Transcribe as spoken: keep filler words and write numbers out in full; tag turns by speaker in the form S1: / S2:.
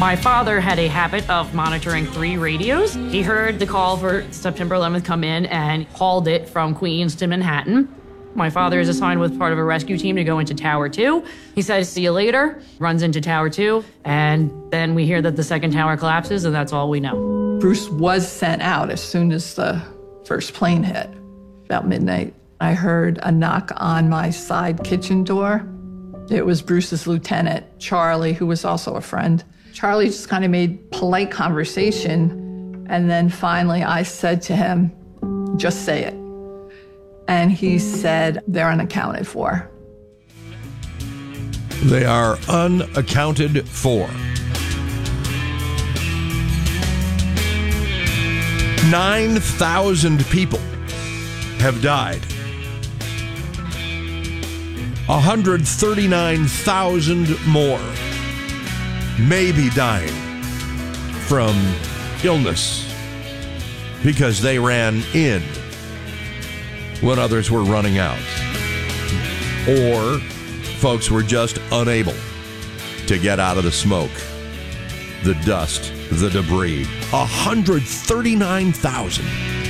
S1: My father had a habit of monitoring three radios. He heard the call for September eleventh come in and hauled it from Queens to Manhattan. My father is assigned with part of a rescue team to go into Tower two. He says, see you later, runs into Tower two, and then we hear that the second tower collapses, and that's all we know.
S2: Bruce was sent out as soon as the first plane hit, about midnight. I heard a knock on my side kitchen door. It was Bruce's lieutenant, Charlie, who was also a friend. Charlie just kind of made polite conversation, and then finally I said to him, just say it. And he said, they're unaccounted for.
S3: They are unaccounted for. nine thousand people have died. one hundred thirty-nine thousand more may be dying from illness because they ran in when others were running out. Or folks were just unable to get out of the smoke, the dust, the debris. one hundred thirty-nine thousand.